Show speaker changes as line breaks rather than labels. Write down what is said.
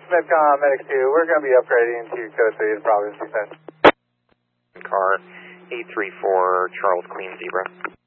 Medcom, Medic 2, we're going to be upgrading to Code 3 as Providence Defense.
Car 834 Charles Queen Zebra.